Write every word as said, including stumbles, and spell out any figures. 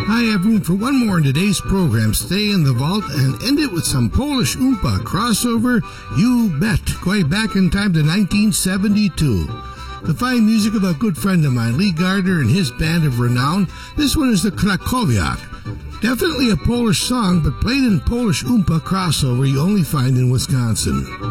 I have room for one more in today's program. Stay in the vault and end it with some Polish Oompa crossover, You Bet, going back in time to nineteen seventy-two. The fine music of a good friend of mine, Lee Gardner, and his band of renown. This one is the Krakowiak. Definitely a Polish song, but played in Polish Oompa crossover you only find in Wisconsin.